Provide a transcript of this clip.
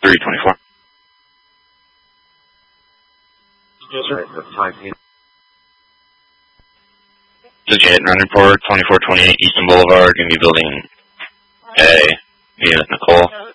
324. Yes, sir. This is Unit Run Report, 2428 Eastern Boulevard, going to be building A, via Nicole.